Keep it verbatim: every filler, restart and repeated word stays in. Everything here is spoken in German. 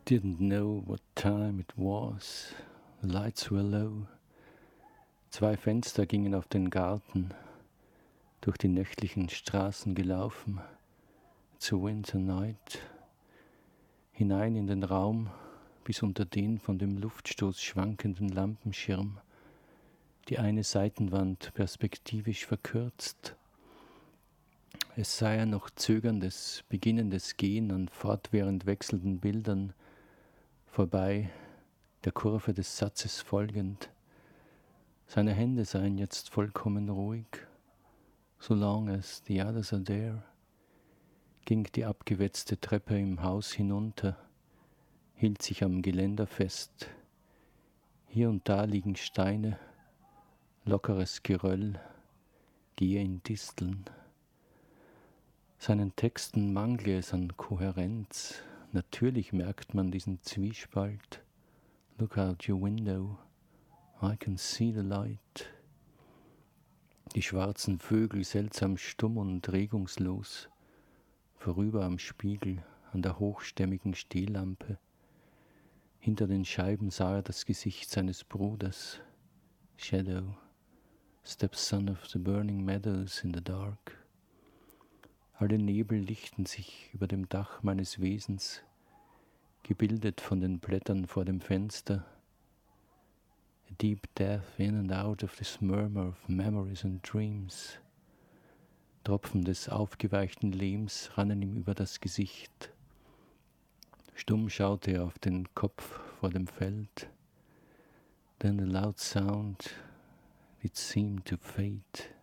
Didn't know what time it was. The lights were low. Zwei Fenster gingen auf den Garten, durch die nächtlichen Straßen gelaufen, zur Winter Night, hinein in den Raum, bis unter den von dem Luftstoß schwankenden Lampenschirm, die eine Seitenwand perspektivisch verkürzt. Es sei ein noch zögerndes, beginnendes Gehen an fortwährend wechselnden Bildern, vorbei, der Kurve des Satzes folgend. Seine Hände seien jetzt vollkommen ruhig. So long as the others are there, ging die abgewetzte Treppe im Haus hinunter, hielt sich am Geländer fest. Hier und da liegen Steine, lockeres Geröll, gehe in Disteln. Seinen Texten mangle es an Kohärenz. Natürlich merkt man diesen Zwiespalt. Look out your window, I can see the light. Die schwarzen Vögel seltsam stumm und regungslos, vorüber am Spiegel, an der hochstämmigen Stehlampe. Hinter den Scheiben sah er das Gesicht seines Bruders. Shadow, stepson of the burning meadows in the dark. Alle Nebel lichten sich über dem Dach meines Wesens, gebildet von den Blättern vor dem Fenster. A deep death in and out of this murmur of memories and dreams. Tropfen des aufgeweichten Lehms rannen ihm über das Gesicht. Stumm schaute er auf den Kopf vor dem Feld. Then the loud sound, it seemed to fade.